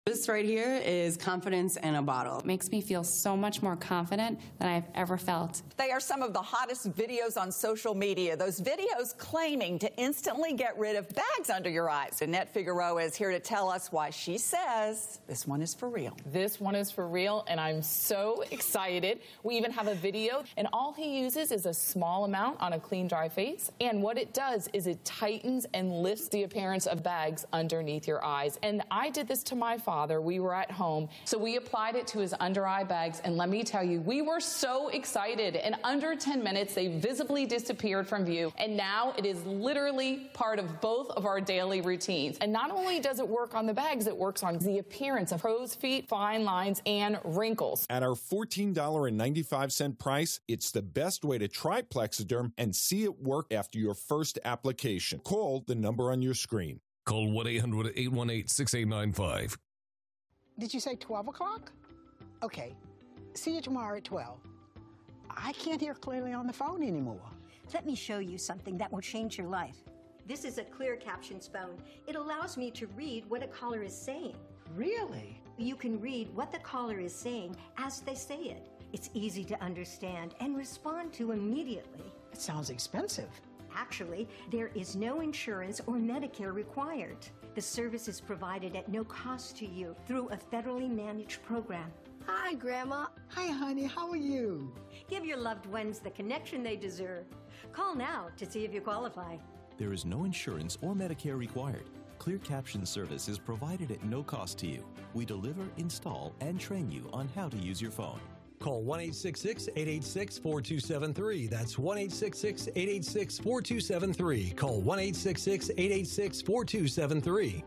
This right here is confidence in a bottle. It makes me feel so much more confident than I've ever felt. They are some of the hottest videos on social media. Those videos claiming to instantly get rid of bags under your eyes. Annette Figueroa is here to tell us why she says this one is for real. This one is for real, and I'm so excited. We even have a video, and all he uses is a small amount on a clean, dry face. And what it does is it tightens and lifts the appearance of bags underneath your eyes. And I did this to my father. We were at home, so we applied it to his under eye bags, and let me tell you, we were so excited. In under 10 minutes, they visibly disappeared from view, and now it is literally part of both of our daily routines. And not only does it work on the bags, it works on the appearance of crow's feet, fine lines, and wrinkles. At our $14.95 price, it's the best way to try Plexiderm and see it work after your first application. Call the number on your screen. Call 1-800-818-6895. Did you say 12 o'clock? Okay. See you tomorrow at 12. I can't hear clearly on the phone anymore. Let me show you something that will change your life. This is a clear captions phone. It allows me to read what a caller is saying. Really? You can read what the caller is saying as they say it. It's easy to understand and respond to immediately. It sounds expensive. Actually, there is no insurance or Medicare required. The service is provided at no cost to you through a federally managed program. Hi, Grandma. Hi, honey. How are you? Give your loved ones the connection they deserve. Call now to see if you qualify. There is no insurance or Medicare required. Clear Caption service is provided at no cost to you. We deliver, install, and train you on how to use your phone. Call 1-866-886-4273. That's 1-866-886-4273. Call 1-866-886-4273.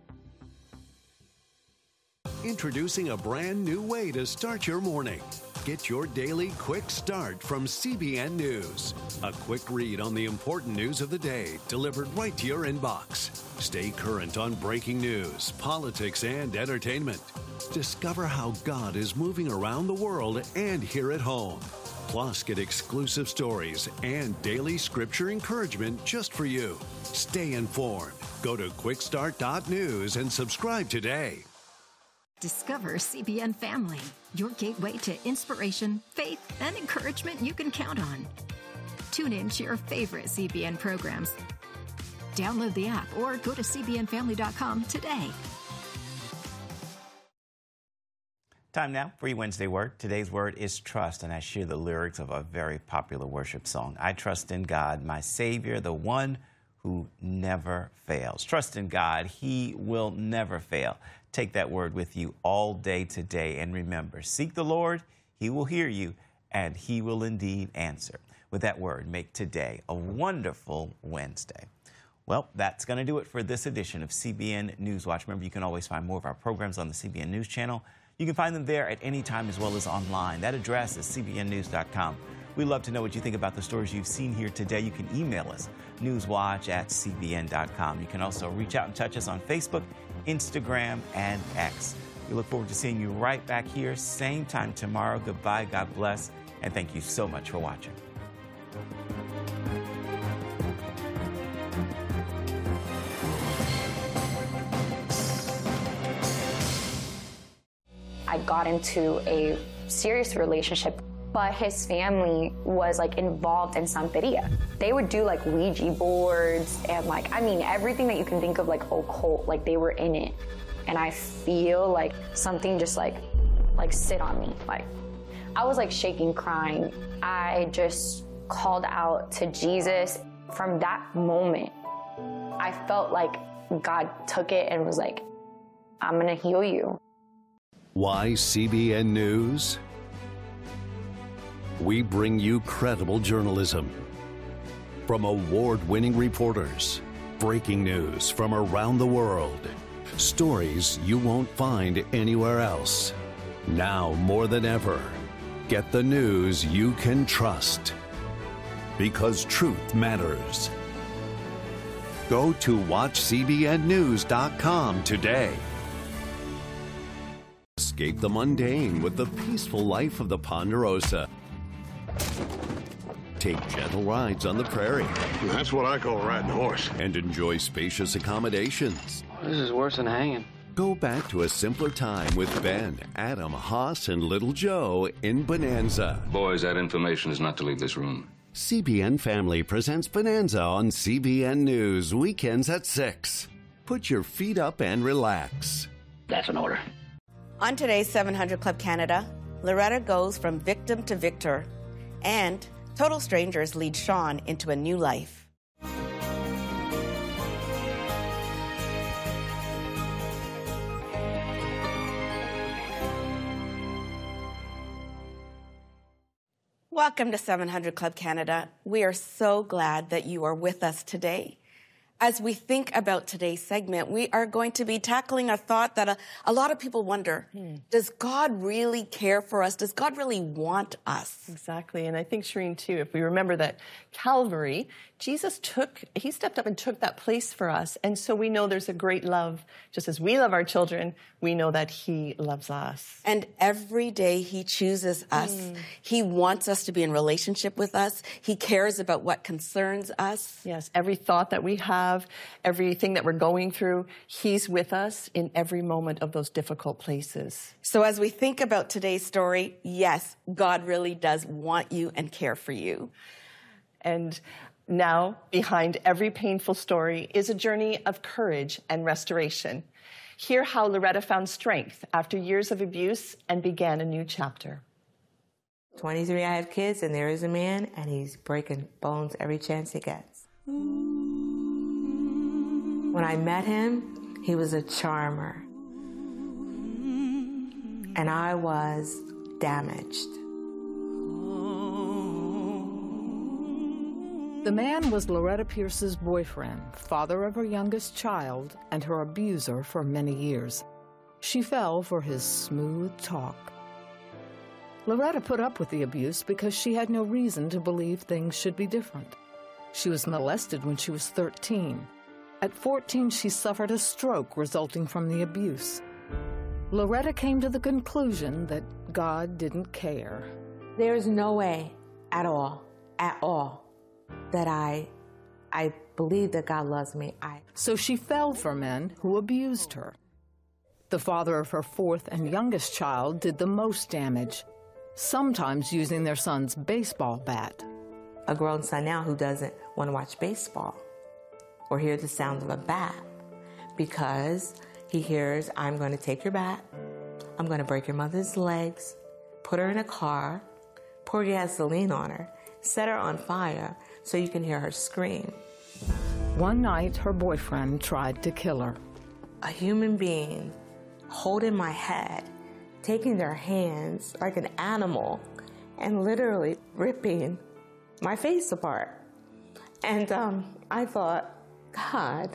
Introducing a brand new way to start your morning. Get your daily quick start from CBN News. A quick read on the important news of the day delivered right to your inbox. Stay current on breaking news, politics, and entertainment. Discover how God is moving around the world and here at home. Plus, get exclusive stories and daily scripture encouragement just for you. Stay informed. Go to quickstart.news and subscribe today. Discover CBN Family, your gateway to inspiration, faith, and encouragement you can count on. Tune in to your favorite CBN programs. Download the app or go to cbnfamily.com today. Time now for your Wednesday word. Today's word is trust, and I share the lyrics of a very popular worship song. I trust in God, my Savior, the one who never fails. Trust in God. He will never fail. Take that word with you all day today, and remember, seek the Lord, He will hear you, and He will indeed answer. With that word, make today a wonderful Wednesday. Well, that's going to do it for this edition of CBN News Watch. Remember, you can always find more of our programs on the CBN News channel. You can find them there at any time as well as online. That address is cbnnews.com. We'd love to know what you think about the stories you've seen here today. You can email us, newswatch@cbn.com. You can also reach out and touch us on Facebook, Instagram, and X. We look forward to seeing you right back here, same time tomorrow. Goodbye, God bless, and thank you so much for watching. I got into a serious relationship, but his family was involved in Santeria. They would do Ouija boards and everything that you can think of occult, they were in it. And I feel something just sit on me. I was shaking, crying. I just called out to Jesus. From that moment, I felt like God took it and was I'm gonna heal you. Why CBN News? We bring you credible journalism from award-winning reporters, breaking news from around the world, stories you won't find anywhere else. Now more than ever, get the news you can trust, because truth matters. Go to watchcbnnews.com today. Escape the mundane with the peaceful life of the Ponderosa. Take gentle rides on the prairie. That's what I call riding a horse. And enjoy spacious accommodations. This is worse than hanging. Go back to a simpler time with Ben, Adam, Haas, and Little Joe in Bonanza. Boys, that information is not to leave this room. CBN Family presents Bonanza on CBN News, weekends at 6. Put your feet up and relax. That's an order. On today's 700 Club Canada, Loretta goes from victim to victor, and total strangers lead Sean into a new life. Welcome to 700 Club Canada. We are so glad that you are with us today. As we think about today's segment, we are going to be tackling a thought that a lot of people wonder. Does God really care for us? Does God really want us? Exactly. And I think, Shireen, too, if we remember that Calvary, Jesus he stepped up and took that place for us. And so we know there's a great love. Just as we love our children, we know that he loves us. And every day he chooses us. He wants us to be in relationship with us. He cares about what concerns us. Yes, every thought that we have, everything that we're going through, he's with us in every moment of those difficult places. So as we think about today's story, yes, God really does want you and care for you. And now, behind every painful story is a journey of courage and restoration. Hear how Loretta found strength after years of abuse and began a new chapter. 23, I have kids, and there is a man, and he's breaking bones every chance he gets. When I met him, he was a charmer, and I was damaged. The man was Loretta Pierce's boyfriend, father of her youngest child, and her abuser for many years. She fell for his smooth talk. Loretta put up with the abuse because she had no reason to believe things should be different. She was molested when she was 13. At 14, she suffered a stroke resulting from the abuse. Loretta came to the conclusion that God didn't care. There is no way at all, that I believe that God loves me. So she fell for men who abused her. The father of her fourth and youngest child did the most damage, sometimes using their son's baseball bat. A grown son now who doesn't want to watch baseball or hear the sound of a bat because he hears, I'm going to take your bat, I'm going to break your mother's legs, put her in a car, pour gasoline on her, set her on fire so you can hear her scream. One night, her boyfriend tried to kill her. A human being holding my head, taking their hands like an animal, and literally ripping my face apart. And I thought, God,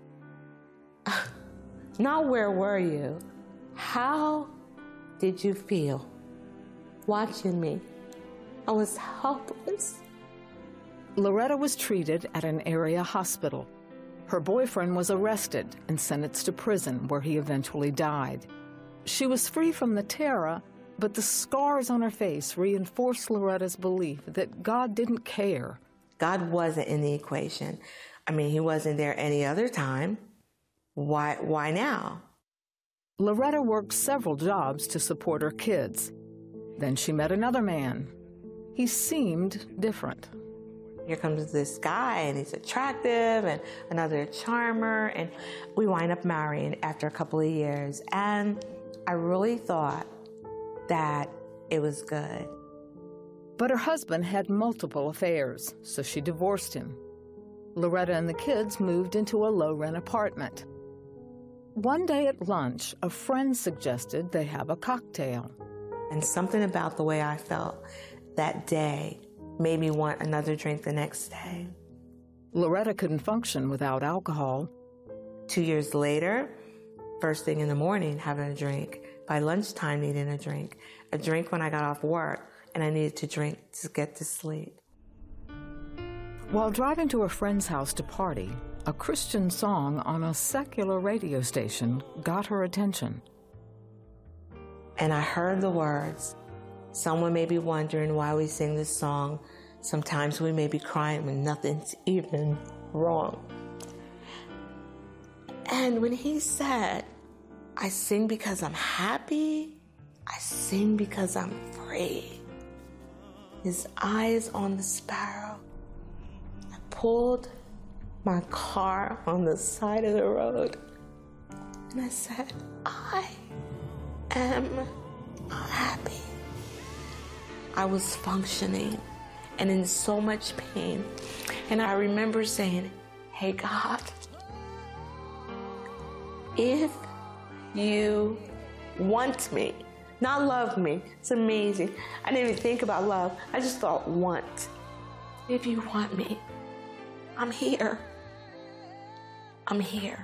not where were you? How did you feel watching me? I was helpless. Loretta was treated at an area hospital. Her boyfriend was arrested and sentenced to prison, where he eventually died. She was free from the terror, but the scars on her face reinforced Loretta's belief that God didn't care. God wasn't in the equation. I mean, he wasn't there any other time. Why now? Loretta worked several jobs to support her kids. Then she met another man. He seemed different. Here comes this guy, and he's attractive, and another charmer, and we wind up marrying after a couple of years. And I really thought that it was good. But her husband had multiple affairs, so she divorced him. Loretta and the kids moved into a low-rent apartment. One day at lunch, a friend suggested they have a cocktail. And something about the way I felt that day made me want another drink the next day. Loretta couldn't function without alcohol. 2 years later, first thing in the morning, having a drink. By lunchtime, needing a drink when I got off work, and I needed to drink to get to sleep. While driving to a friend's house to party, a Christian song on a secular radio station got her attention. And I heard the words. Someone may be wondering why we sing this song. Sometimes we may be crying when nothing's even wrong. And when he said, I sing because I'm happy. I sing because I'm free. His eye is on the sparrow. I pulled my car on the side of the road and I said, I am happy. I was functioning and in so much pain. And I remember saying, hey, God, if you want me, not love me, it's amazing. I didn't even think about love. I just thought want. If you want me, I'm here. I'm here.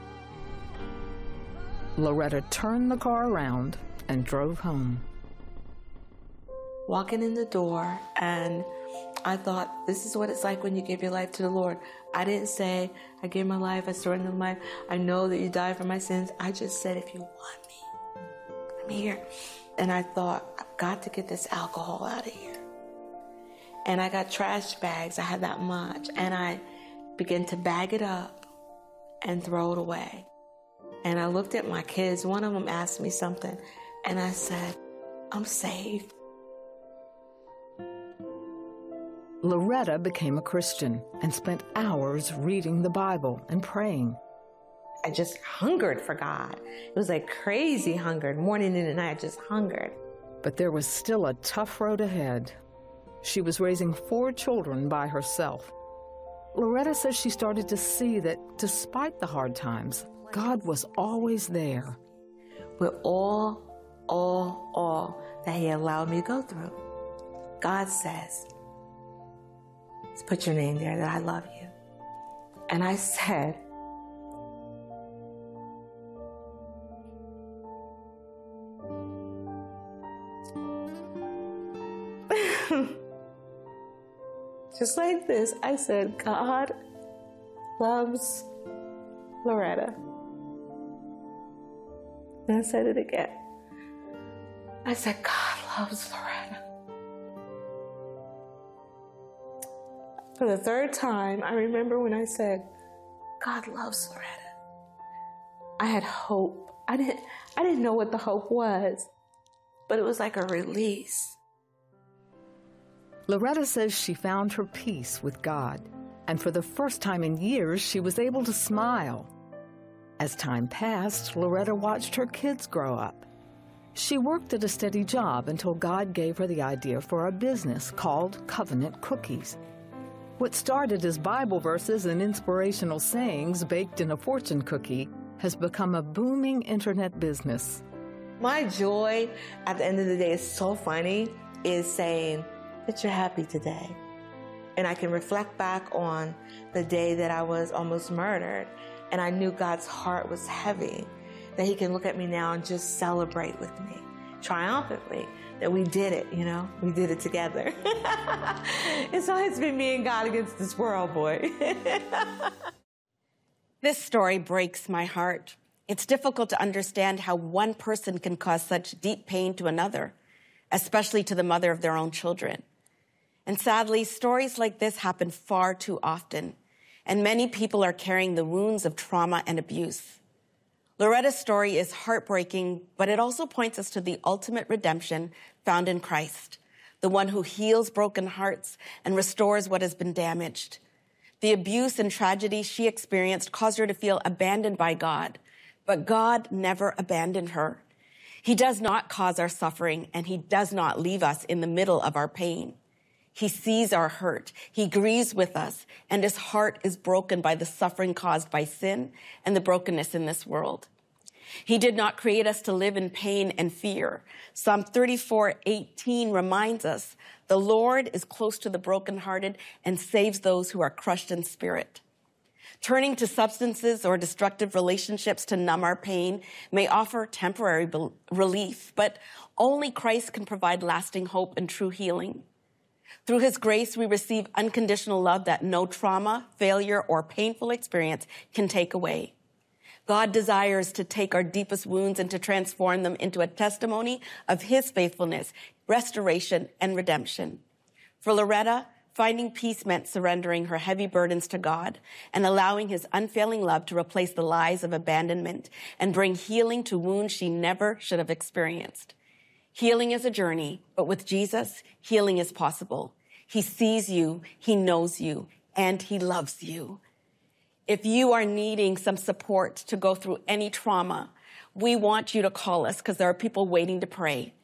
Loretta turned the car around and drove home. Walking in the door, and I thought, this is what it's like when you give your life to the Lord. I didn't say, I gave my life, I surrendered my life, I know that you died for my sins. I just said, if you want me, I'm here. And I thought, I've got to get this alcohol out of here. And I got trash bags, I had that much, and I began to bag it up and throw it away. And I looked at my kids, one of them asked me something, and I said, I'm saved. Loretta became a Christian and spent hours reading the Bible and praying. I just hungered for God. It was like crazy hungered. Morning and night, I just hungered. But there was still a tough road ahead. She was raising 4 children by herself. Loretta says she started to see that despite the hard times, God was always there. With all that He allowed me to go through, God says, let's put your name there, that I love you. And I said, just like this, I said, God loves Loretta. And I said it again. I said, God loves Loretta. For the 3rd time, I remember when I said, God loves Loretta. I had hope. I didn't know what the hope was, but it was like a release. Loretta says she found her peace with God, and for the first time in years, she was able to smile. As time passed, Loretta watched her kids grow up. She worked at a steady job until God gave her the idea for a business called Covenant Cookies. What started as Bible verses and inspirational sayings baked in a fortune cookie has become a booming internet business. My joy at the end of the day is so funny, is saying that you're happy today. And I can reflect back on the day that I was almost murdered, and I knew God's heart was heavy, that He can look at me now and just celebrate with me triumphantly that we did it, you know? We did it together. It's always been me and God against this world, boy. This story breaks my heart. It's difficult to understand how one person can cause such deep pain to another, especially to the mother of their own children. And sadly, stories like this happen far too often, and many people are carrying the wounds of trauma and abuse. Loretta's story is heartbreaking, but it also points us to the ultimate redemption found in Christ, the one who heals broken hearts and restores what has been damaged. The abuse and tragedy she experienced caused her to feel abandoned by God, but God never abandoned her. He does not cause our suffering, and He does not leave us in the middle of our pain. He sees our hurt. He grieves with us, and His heart is broken by the suffering caused by sin and the brokenness in this world. He did not create us to live in pain and fear. Psalm 34:18 reminds us, the Lord is close to the brokenhearted and saves those who are crushed in spirit. Turning to substances or destructive relationships to numb our pain may offer temporary relief, but only Christ can provide lasting hope and true healing. Through His grace, we receive unconditional love that no trauma, failure, or painful experience can take away. God desires to take our deepest wounds and to transform them into a testimony of His faithfulness, restoration, and redemption. For Loretta, Finding peace meant surrendering her heavy burdens to God and allowing his unfailing love to replace the lies of abandonment and bring healing to wounds she never should have experienced. Healing is a journey, but with Jesus, healing is possible. He sees you, he knows you, and he loves you. If you are needing some support to go through any trauma, we want you to call us because there are people waiting to pray.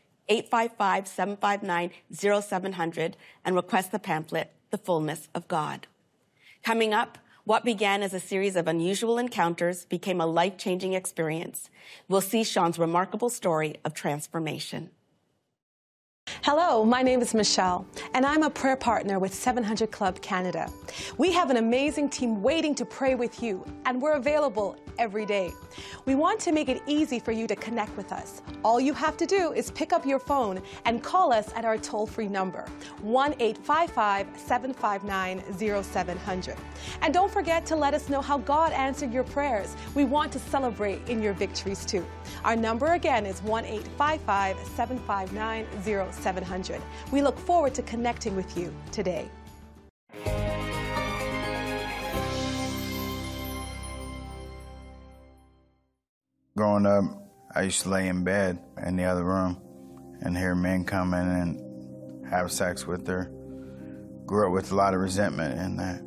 855-759-0700 and request the pamphlet, The Fullness of God. Coming up, what began as a series of unusual encounters became a life-changing experience. We'll see Sean's remarkable story of transformation. Hello, my name is Michelle, and I'm a prayer partner with 700 Club Canada. We have an amazing team waiting to pray with you, and we're available every day. We want to make it easy for you to connect with us. All you have to do is pick up your phone and call us at our toll-free number, 1-855-759-0700. And don't forget to let us know how God answered your prayers. We want to celebrate in your victories too. Our number again is 1-855-759-0700. We look forward to connecting with you today. Growing up, I used to lay in bed in the other room and hear men come in and have sex with her. Grew up with a lot of resentment in that.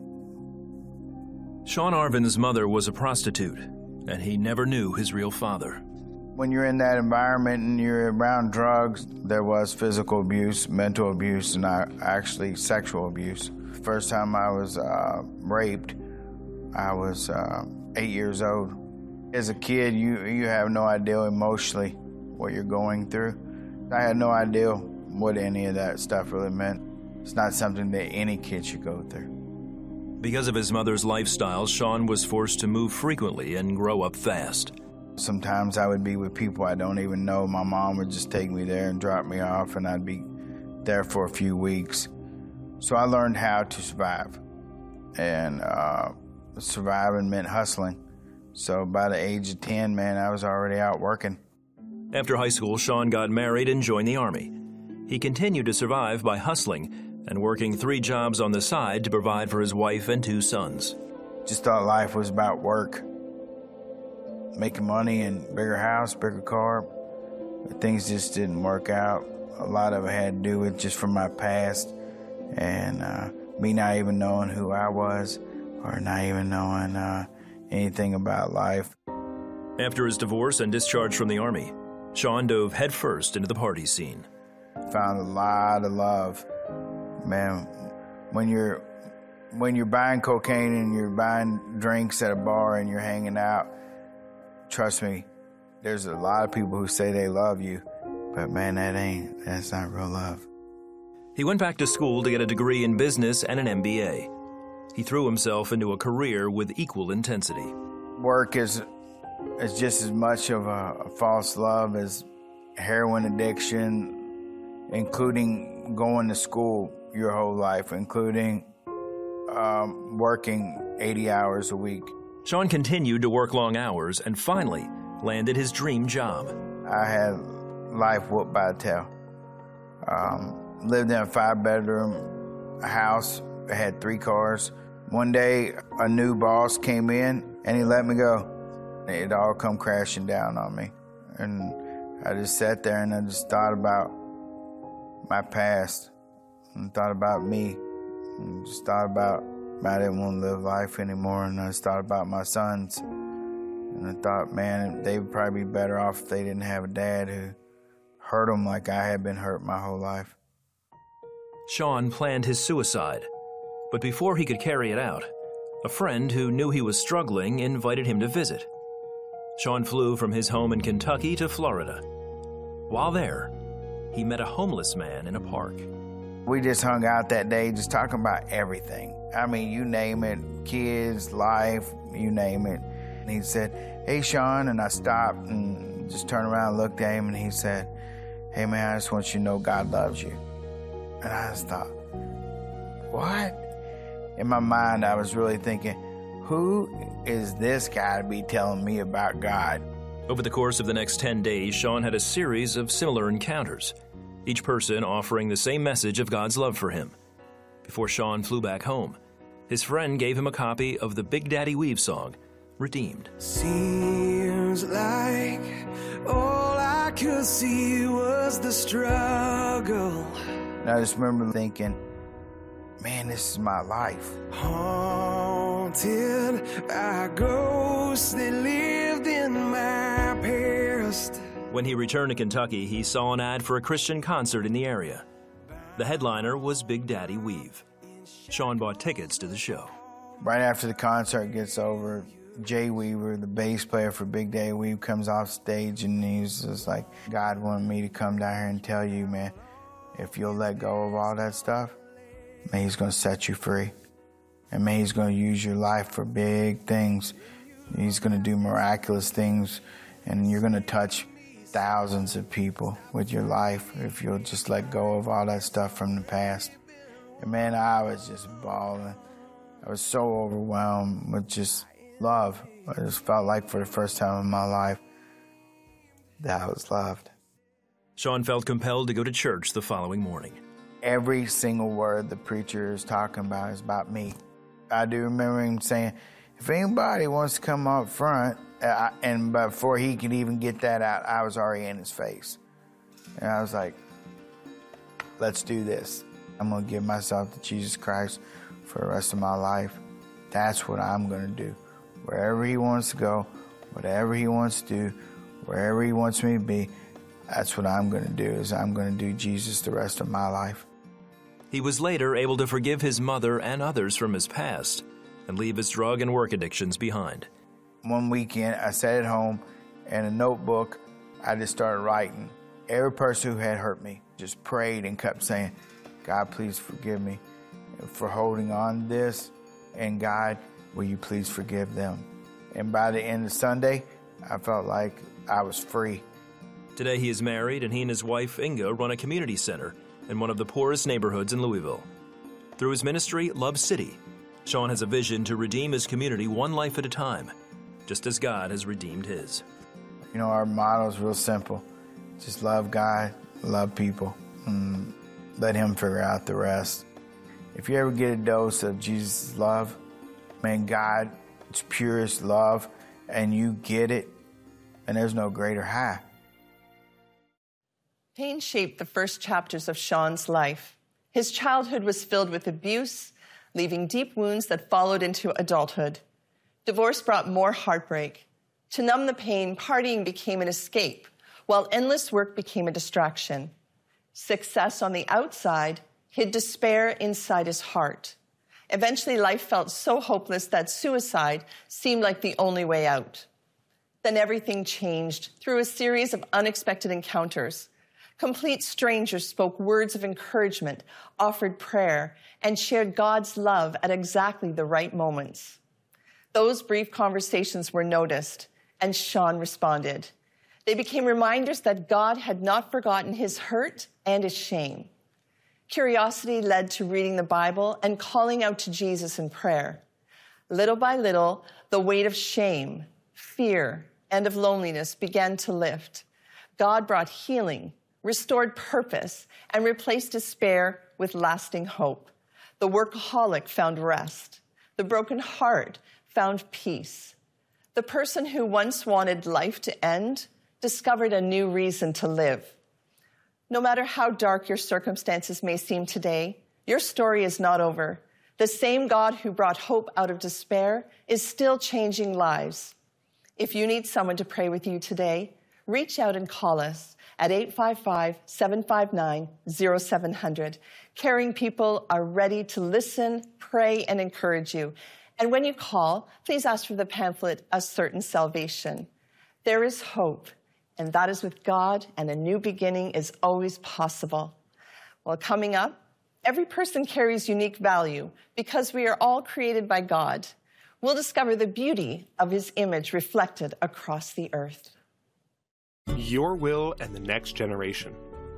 Sean Arvin's mother was a prostitute, and he never knew his real father. When you're in that environment and you're around drugs, there was physical abuse, mental abuse, and actually sexual abuse. First time I was raped, I was 8 years old. As a kid, you have no idea emotionally what you're going through. I had no idea what any of that stuff really meant. It's not something that any kid should go through. Because of his mother's lifestyle, Sean was forced to move frequently and grow up fast. Sometimes I would be with people I don't even know. My mom would just take me there and drop me off, and I'd be there for a few weeks. So I learned how to survive. And surviving meant hustling. So by the age of 10, man, I was already out working. After high school, Sean got married and joined the Army. He continued to survive by hustling and working 3 jobs on the side to provide for his wife and 2 sons. Just thought life was about work. Making money and bigger house, bigger car. But things just didn't work out. A lot of it had to do with just from my past and me not even knowing who I was or not even knowing anything about life. After his divorce and discharge from the Army, Sean dove headfirst into the party scene. Found a lot of love. Man, when you're buying cocaine and you're buying drinks at a bar and you're hanging out, trust me, there's a lot of people who say they love you, but man, that's not real love. He went back to school to get a degree in business and an MBA. He threw himself into a career with equal intensity. Work is just as much of a false love as heroin addiction, including going to school your whole life, including working 80 hours a week. Sean continued to work long hours and finally landed his dream job. I had life whooped by the tail. Lived in a 5-bedroom house, had 3 cars. One day, a new boss came in and he let me go. It all come crashing down on me. And I just sat there and I just thought about my past and thought about me and just thought about I didn't want to live life anymore, and I just thought about my sons. And I thought, man, they would probably be better off if they didn't have a dad who hurt them like I had been hurt my whole life. Sean planned his suicide, but before he could carry it out, a friend who knew he was struggling invited him to visit. Sean flew from his home in Kentucky to Florida. While there, he met a homeless man in a park. We just hung out that day just talking about everything. I mean, you name it, kids, life, you name it. And he said, "Hey, Sean," and I stopped and just turned around and looked at him, and he said, "Hey, man, I just want you to know God loves you." And I just thought, what? In my mind, I was really thinking, who is this guy to be telling me about God? Over the course of the next 10 days, Sean had a series of similar encounters, each person offering the same message of God's love for him. Before Sean flew back home, his friend gave him a copy of the Big Daddy Weave song, Redeemed. Seems like all I could see was the struggle. And I just remember thinking, man, this is my life. Haunted by ghosts that lived in my past. When he returned to Kentucky, he saw an ad for a Christian concert in the area. The headliner was Big Daddy Weave. Sean bought tickets to the show. Right after the concert gets over, Jay Weaver, the bass player for Big Daddy Weave, comes off stage and he's just like, God wanted me to come down here and tell you, man, if you'll let go of all that stuff, man, he's going to set you free. And man, he's going to use your life for big things. He's going to do miraculous things, and you're going to touch thousands of people with your life if you'll just let go of all that stuff from the past. And man, I was just bawling. I was so overwhelmed with just love. I just felt like for the first time in my life that I was loved. Sean felt compelled to go to church the following morning. Every single word the preacher is talking about is about me. I do remember him saying, if anybody wants to come up front, and before he could even get that out, I was already in his face. And I was like, let's do this. I'm going to give myself to Jesus Christ for the rest of my life. That's what I'm going to do. Wherever he wants to go, whatever he wants to do, wherever he wants me to be, that's what I'm going to do, is I'm going to do Jesus the rest of my life. He was later able to forgive his mother and others from his past and leave his drug and work addictions behind. One weekend, I sat at home, and a notebook, I just started writing. Every person who had hurt me just prayed and kept saying, God, please forgive me for holding on to this, and God, will you please forgive them? And by the end of Sunday, I felt like I was free. Today he is married, and he and his wife, Inga, run a community center in one of the poorest neighborhoods in Louisville. Through his ministry, Love City, Sean has a vision to redeem his community one life at a time, just as God has redeemed his. You know, our motto is real simple. Just love God, love people, and let him figure out the rest. If you ever get a dose of Jesus' love, man, God, it's purest love, and you get it, and there's no greater high. Pain shaped the first chapters of Sean's life. His childhood was filled with abuse, leaving deep wounds that followed into adulthood. Divorce brought more heartbreak. To numb the pain, partying became an escape, while endless work became a distraction. Success on the outside hid despair inside his heart. Eventually, life felt so hopeless that suicide seemed like the only way out. Then everything changed through a series of unexpected encounters. Complete strangers spoke words of encouragement, offered prayer, and shared God's love at exactly the right moments. Those brief conversations were noticed, and Sean responded. They became reminders that God had not forgotten his hurt and his shame. Curiosity led to reading the Bible and calling out to Jesus in prayer. Little by little, the weight of shame, fear, and of loneliness began to lift. God brought healing, restored purpose, and replaced despair with lasting hope. The workaholic found rest. The broken heart found peace. The person who once wanted life to end discovered a new reason to live. No matter how dark your circumstances may seem today, your story is not over. The same God who brought hope out of despair is still changing lives. If you need someone to pray with you today, reach out and call us at 855-759-0700. Caring people are ready to listen, pray, and encourage you. And when you call, please ask for the pamphlet, A Certain Salvation. There is hope, and that is with God, and a new beginning is always possible. Well, coming up, every person carries unique value because we are all created by God. We'll discover the beauty of his image reflected across the earth. Your will and the next generation.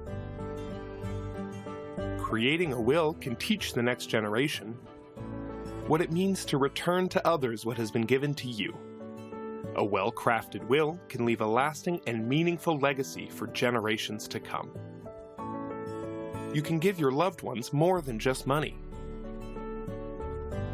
Creating a will can teach the next generation what it means to return to others what has been given to you. A well-crafted will can leave a lasting and meaningful legacy for generations to come. You can give your loved ones more than just money.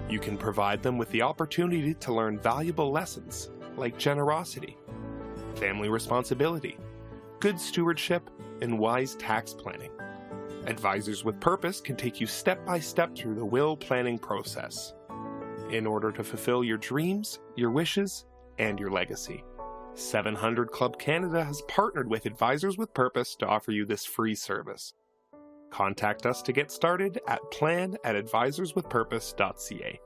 You can provide them with the opportunity to learn valuable lessons like generosity, family responsibility, good stewardship, and wise tax planning. Advisors with Purpose can take you step by step through the will planning process in order to fulfill your dreams, your wishes, and your legacy. 700 Club Canada has partnered with Advisors with Purpose to offer you this free service. Contact us to get started at plan@advisorswithpurpose.ca.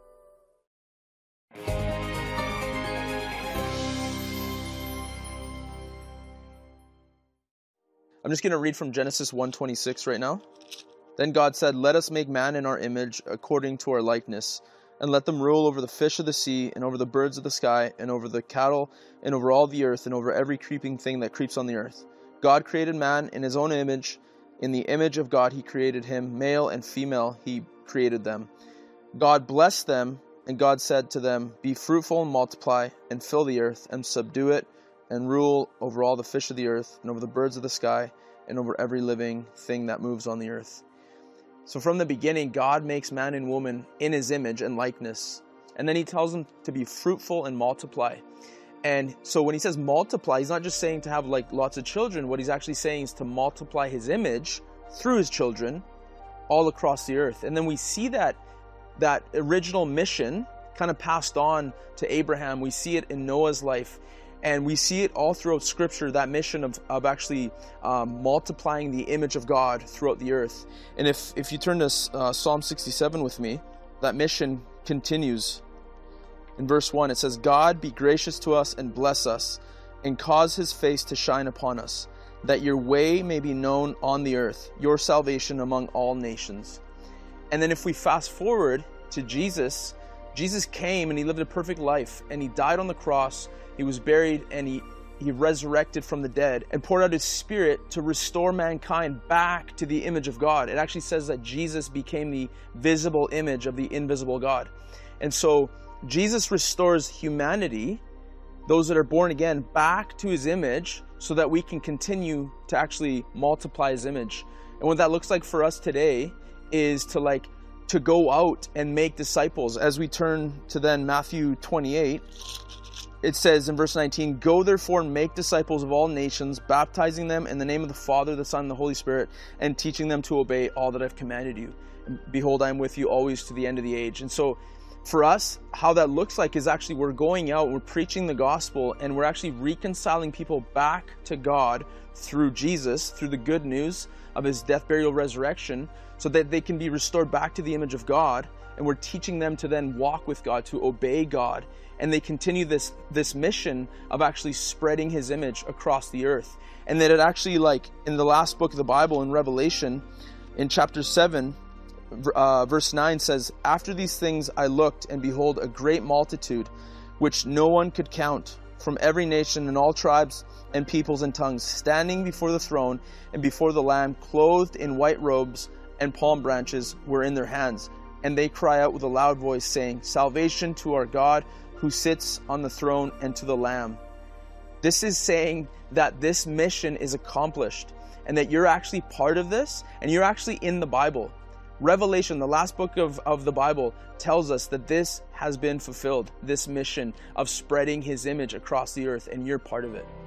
I'm just going to read from Genesis 1:26 right now. Then God said, "Let us make man in our image according to our likeness, and let them rule over the fish of the sea, and over the birds of the sky, and over the cattle, and over all the earth, and over every creeping thing that creeps on the earth." God created man in his own image. In the image of God he created him. Male and female he created them. God blessed them, and God said to them, "Be fruitful and multiply, and fill the earth, and subdue it, and rule over all the fish of the earth, and over the birds of the sky, and over every living thing that moves on the earth." So from the beginning, God makes man and woman in his image and likeness. And then he tells them to be fruitful and multiply. And so when he says multiply, he's not just saying to have like lots of children. What he's actually saying is to multiply his image through his children all across the earth. And then we see that original mission kind of passed on to Abraham. We see it in Noah's life. And we see it all throughout Scripture, that mission of actually multiplying the image of God throughout the earth. And if you turn to Psalm 67 with me, that mission continues. In verse 1, it says, "God be gracious to us and bless us, and cause his face to shine upon us, that your way may be known on the earth, your salvation among all nations." And then if we fast forward to Jesus, Jesus came and he lived a perfect life, and he died on the cross. He was buried, and he resurrected from the dead and poured out his Spirit to restore mankind back to the image of God. It actually says that Jesus became the visible image of the invisible God. And so Jesus restores humanity, those that are born again, back to his image so that we can continue to actually multiply his image. And what that looks like for us today is to go out and make disciples. As we turn to then Matthew 28, it says in verse 19, "Go therefore and make disciples of all nations, baptizing them in the name of the Father, the Son, and the Holy Spirit, and teaching them to obey all that I've commanded you. And behold, I am with you always to the end of the age." And so for us, how that looks like is actually we're going out, we're preaching the gospel, and we're actually reconciling people back to God through Jesus, through the good news of his death, burial, resurrection, so that they can be restored back to the image of God. And we're teaching them to then walk with God, to obey God. And they continue this mission of actually spreading his image across the earth. And that it actually, like in the last book of the Bible, in Revelation, in chapter 7, verse 9 says, "After these things I looked, and behold, a great multitude, which no one could count, from every nation and all tribes and peoples and tongues, standing before the throne and before the Lamb, clothed in white robes, and palm branches were in their hands. And they cry out with a loud voice, saying, 'Salvation to our God, who sits on the throne, and to the Lamb.'" This is saying that this mission is accomplished, and that you're actually part of this, and you're actually in the Bible. Revelation, the last book of the Bible, tells us that this has been fulfilled, this mission of spreading his image across the earth, and you're part of it.